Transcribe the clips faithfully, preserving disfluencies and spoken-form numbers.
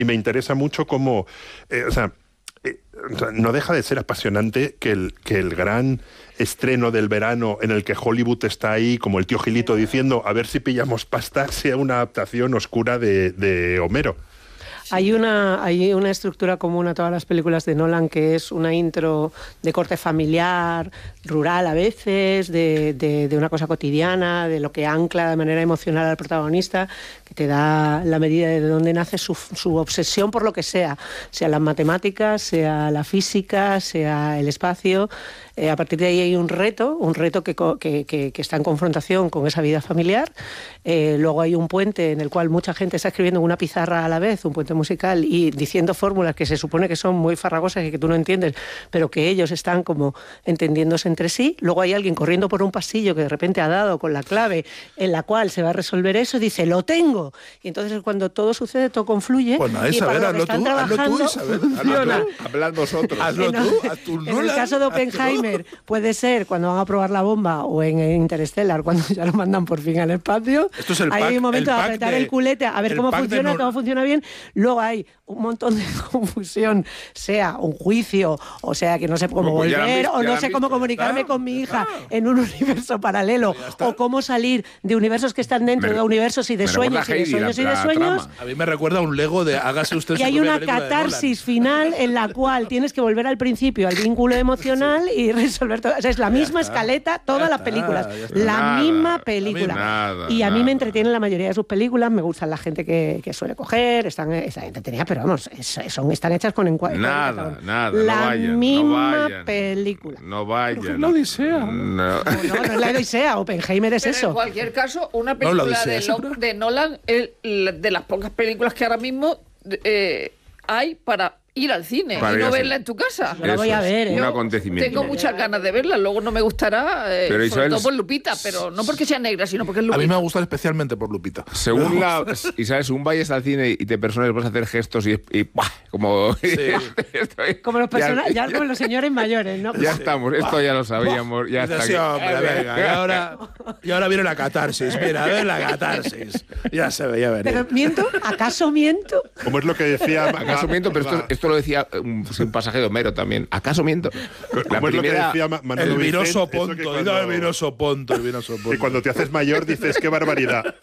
y me interesa mucho cómo, eh, o sea, eh, o sea, no deja de ser apasionante que el, que el gran estreno del verano en el que Hollywood está ahí, como el tío Gilito diciendo, a ver si pillamos pasta, sea una adaptación oscura de, de Homero. Hay una, hay una estructura común a todas las películas de Nolan, que es una intro de corte familiar, rural a veces, de, de, de una cosa cotidiana, de lo que ancla de manera emocional al protagonista, que te da la medida de dónde nace su, su obsesión por lo que sea, sea las matemáticas, sea la física, sea el espacio. Eh, a partir de ahí hay un reto, un reto que, que, que, que está en confrontación con esa vida familiar. Eh, luego hay un puente en el cual mucha gente está escribiendo en una pizarra a la vez, un puente musical, y diciendo fórmulas que se supone que son muy farragosas y que tú no entiendes, pero que ellos están como entendiéndose entre sí. Luego hay alguien corriendo por un pasillo que de repente ha dado con la clave en la cual se va a resolver eso y dice, ¡lo tengo! Y entonces cuando todo sucede, todo confluye. Pues nada, Isabel, hazlo tú, hazlo tú, Isabel. Hazlo tú. Hablad vosotros. Hazlo no, tú, haz tu en Nolan, el caso de Oppenheimer puede ser cuando van a probar la bomba, o en Interstellar cuando ya lo mandan por fin al espacio. Esto es el hay pack, un momento el de pack apretar de, el culete a ver cómo funciona, todo funciona bien. Luego hay un montón de confusión, sea un juicio, o sea que no sé cómo pues volver, visto, o no sé visto, cómo comunicarme claro, con mi hija claro. en un universo paralelo, o cómo salir de universos que están dentro me, de universos y de sueños y de Heidi, sueños la, y de la sueños. trama. A mí me recuerda a un Lego de hágase usted Y su hay propia una película de catarsis final en la cual tienes que volver al principio, al vínculo emocional sí. y resolver todo. O sea, es la misma escaleta, todas las películas. La Nada, misma película. Nada, y a mí nada. me entretiene la mayoría de sus películas, me gustan la gente que, que suele coger, están, están entretenidas, pero vamos, es, son, están hechas con encuadre. Nada, nada, La no vayan, misma no vayan, película. No vayan. Pero es la Odisea. No. No, no, no es la Odisea, Oppenheimer es Pero eso. en cualquier caso, una No, película la Odisea, de, sí, Lo- pero- de Nolan es la- de las pocas películas que ahora mismo eh, hay para ir al cine Para y ir no al verla cine. en tu casa. Yo la voy Eso a es, ver, ¿eh? un Yo acontecimiento. Tengo muchas ganas de verla, luego no me gustará, eh, Pero sobre Isabel, todo por Lupita, pero no porque sea negra, sino porque es A Lupita. mí me gusta especialmente por Lupita. Según la, y sabes, según vayas al cine y te personas vas a hacer gestos y, y ¡buah! Como estoy- Como los personajes, ya, ya, como los señores mayores, ¿no? ya estamos, esto ya lo sabíamos, ya Dice, está sí, aquí. hombre, venga, y ahora, y ahora viene la catarsis. Mira, a ver la catarsis. Ya se veía venir. Pero miento, ¿acaso miento? Como es lo que decía... ¿Acaso miento? Pero esto, esto lo decía un, un pasaje de Homero también. ¿Acaso miento? La Como es lo que primera, decía Ma- Manolo El vinoso Vicent, eso ponto, que digo, cuando- el vinoso ponto, el vinoso ponto. que cuando te haces mayor dices, qué barbaridad.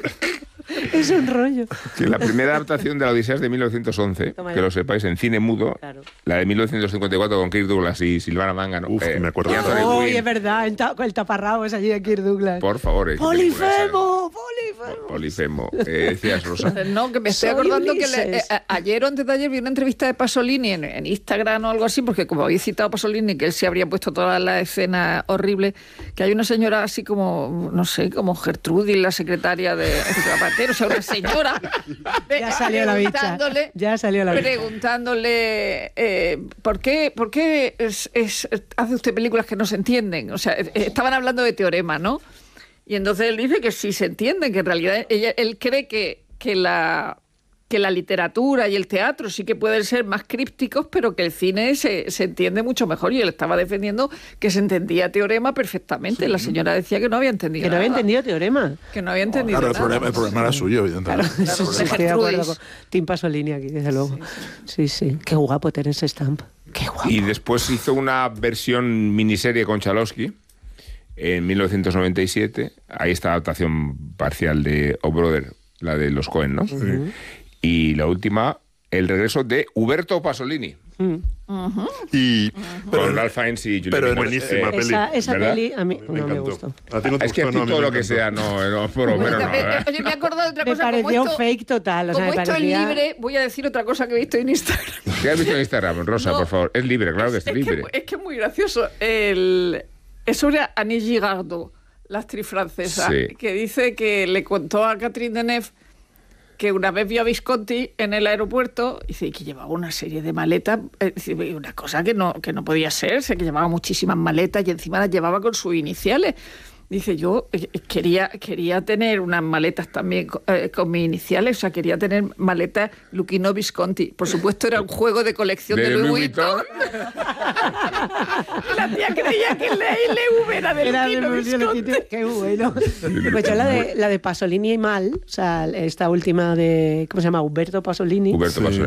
Es un rollo. que la primera adaptación de la Odisea es de mil novecientos once, Toma que ya. lo sepáis, en cine mudo. Claro. La de mil novecientos cincuenta y cuatro con Kirk Douglas y Silvana Mangano. Uf, me acuerdo. y Anthony Oh, Quinn. es verdad, el, ta- el taparrabo es allí de Kirk Douglas. Por favor. eh, qué película esa. ¡Polifemo! ¡Polifemo! Polifemo. Eh, decías, Rosa. No, que me estoy Soy acordando que le- Ulises. eh, a- ayer o antes de ayer vi una entrevista de Pasolini en, en Instagram o algo así, porque como habéis citado a Pasolini, que él se habría puesto toda la escena horrible, que hay una señora así como, no sé, como Gertrudis, la secretaria de Zapatero, o sea, una señora Ya salió la bicha. preguntándole- Ya salió la bicha. preguntándole eh, ¿por qué, por qué es- es- hace usted películas que no se entienden? O sea, eh, estaban hablando de Teorema, ¿no? Y entonces él dice que sí se entienden, que en realidad ella, él cree que, que la que la literatura y el teatro sí que pueden ser más crípticos, pero que el cine se, se entiende mucho mejor. Y él estaba defendiendo que se entendía Teorema perfectamente. Sí. La señora decía que no había entendido Que no nada. había entendido Teorema. Que no había entendido Claro, el nada. problema, el problema era suyo, evidentemente. Claro, sí, sí, estoy de acuerdo con Tim Pasolini aquí, desde luego. Sí, sí. Qué guapo tener ese stamp. Qué guapo. Y después hizo una versión miniserie con Chalowski en mil novecientos noventa y siete. Ahí está la adaptación parcial de O Brother, la de los Coen, ¿no? Uh-huh. Y la última, el regreso de Uberto Pasolini. Mm. Uh-huh. Y con Ralph Fiennes y Juliette pero Binoche. buenísima peli. Esa, esa ¿verdad? peli a mí Me no me encantó. gustó. A ti no te Es que gustó, a ti no, a mí todo me lo que encantó. sea, no, no, por lo menos no. ¿eh? Oye, me he acordado de otra Me cosa. pareció como esto, fake total. O sea, como me esto parecía... es libre, voy a decir otra cosa que he visto en Instagram. ¿Qué has visto en Instagram, Rosa, No. por favor? Es libre, claro que es, es libre. Que, es que es muy gracioso. El, es sobre Annie Girardot, la actriz francesa, Sí. que dice que le contó a Catherine Deneuve que una vez vio a Visconti en el aeropuerto y dice que llevaba una serie de maletas, eh, una cosa que no, que no podía ser, sé que llevaba muchísimas maletas y encima las llevaba con sus iniciales. Dice, yo eh, quería, quería tener unas maletas también eh, con mis iniciales, o sea, quería tener maletas Luchino Visconti. Por supuesto, era un juego de colección de, de Louis Vuitton. La tía creía que la L V era de Era Luchino de Visconti. Visconti. Qué bueno. Pues yo la de, la de Pasolini y Mal, o sea, esta última de, ¿cómo se llama? Umberto Pasolini. Huberto Pasolini.